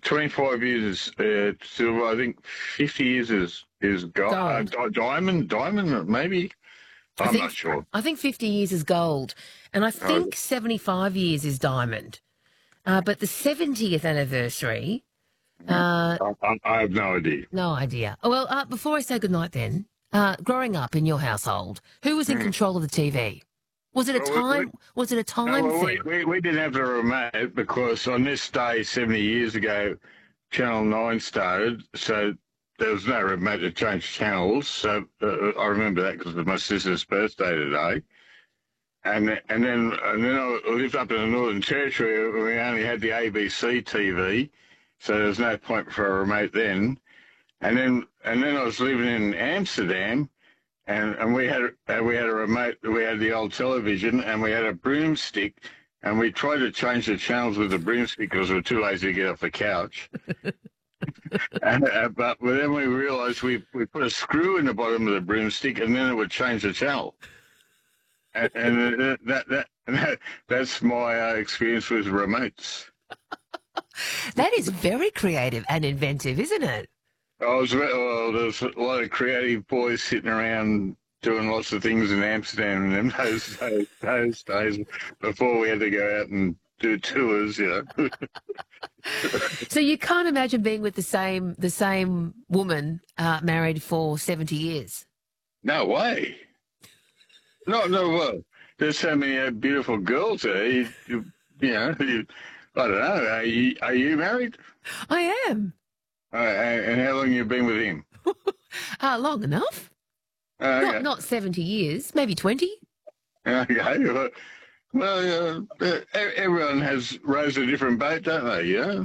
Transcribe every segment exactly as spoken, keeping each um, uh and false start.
twenty-five years is uh, silver. I think fifty years is is gold. Uh, Gold. di- diamond, diamond, maybe. I I'm think, not sure. I think fifty years is gold, and I think seventy-five years is diamond. Uh, but the seventieth anniversary, uh, I, I, I have no idea. no idea. Oh, well, uh, before I say goodnight then, uh, growing up in your household, who was in control of the T V? Was it a Well, we- time? we- was it a time No, well, thing? we, we, we didn't have the remote because on this day seventy years ago, Channel nine started, so there was no remote to change channels. So uh, I remember that because it was my sister's birthday today. And and then and then I lived up in the Northern Territory. We only had the A B C T V, so there was no point for a remote then. And then and then I was living in Amsterdam, and, and we had uh, we had a remote. We had the old television, and we had a broomstick, and we tried to change the channels with the broomstick because we were too lazy to get off the couch. and, uh, but then we realised we we put a screw in the bottom of the broomstick, and then it would change the channel. And, and that, that, that, that that's my uh, experience with remotes. That is very creative and inventive, isn't it? I was well, there's a lot of creative boys sitting around doing lots of things in Amsterdam in those, those, those days before we had to go out and do tours, you know. So you can't imagine being with the same the same woman uh, married for seventy years. No way. No, no, well, there's so many uh, beautiful girls there. You, you, you know, you, I don't know. Are you, are you married? I am. Uh, and how long have you been with him? Uh, long enough. Uh, okay. Not not seventy years, maybe twenty. Okay. Well, well uh, everyone has rows a different boat, don't they? You know?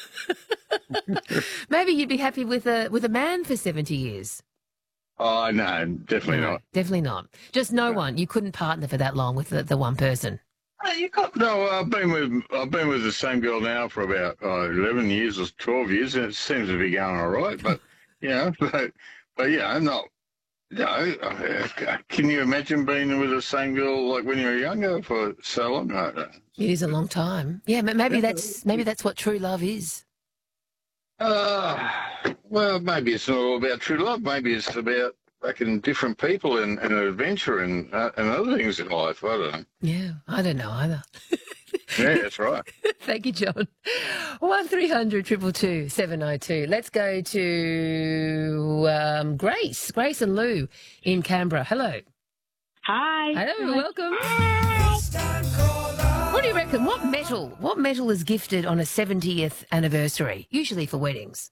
Maybe you'd be happy with a with a man for seventy years. Oh, no, definitely No, not. Definitely not. Just no one. You couldn't partner for that long with the, the one person. No, I've been with I've been with the same girl now for about oh, eleven years or twelve years, and it seems to be going all right. But you know, but but yeah, I'm not. You know, uh, can you imagine being with the same girl like when you were younger for so long? I don't know. It is a long time. Yeah, ma- maybe that's maybe that's what true love is. Uh, well, maybe it's not all about true love. Maybe it's about fucking different people and, and adventure and uh, and other things in life. I don't know. Yeah, I don't know either. Yeah, that's right. Thank you, John. One three hundred two two two seven oh two. Let's go to um, Grace. Grace and Lou in Canberra. Hello. Hi. Hello, welcome. What do you reckon? What metal? What metal is gifted on a seventieth anniversary? Usually for weddings.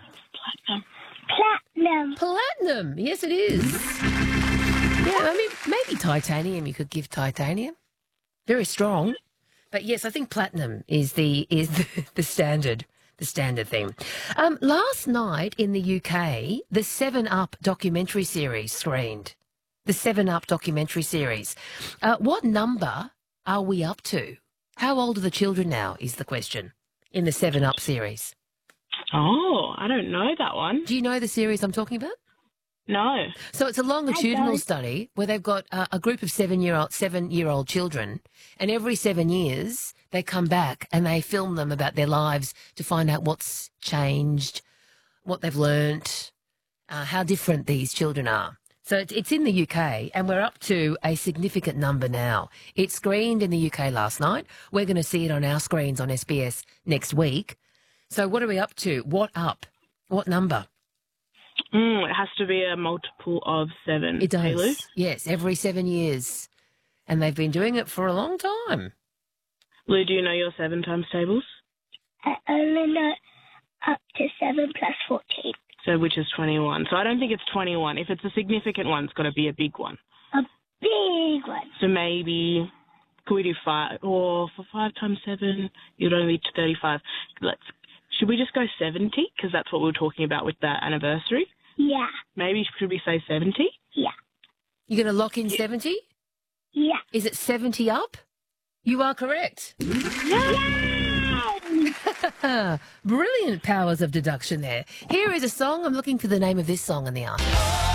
Platinum. Platinum. Yes, it is. Yeah, I mean, maybe titanium. You could give titanium. Very strong. But yes, I think platinum is the is the, the standard the standard thing. Um, last night in the U K, the Seven Up documentary series screened. The Seven Up documentary series. Uh, what number are we up to? How old are the children now? Is the question in the Seven Up series. Oh, I don't know that one. Do you know the series I'm talking about? No. So it's a longitudinal don't. study where they've got uh, a group of seven-year-old seven-year-old children, and every seven years they come back and they film them about their lives to find out what's changed, what they've learnt, uh, how different these children are. So it's, it's in the U K, and we're up to a significant number now. It screened in the U K last night. We're going to see it on our screens on S B S next week. So what are we up to? What up? What number? Mm, it has to be a multiple of seven. It does. Hey, Lou? Yes, every seven years. And they've been doing it for a long time. Lou, do you know your seven times tables? I only know up to seven plus fourteen. So which is twenty-one. So I don't think it's twenty-one. If it's a significant one, it's got to be a big one. A big one. So maybe, could we do five? Or for five times seven, you'd only be thirty-five. Let's. Should we just go seventy? Because that's what we were talking about with the anniversary. Yeah. Maybe should we say seventy? Yeah. You're going to lock in seventy? Yeah. Is it seventy up? You are correct. Brilliant powers of deduction there. Here is a song. I'm looking for the name of this song and the artist.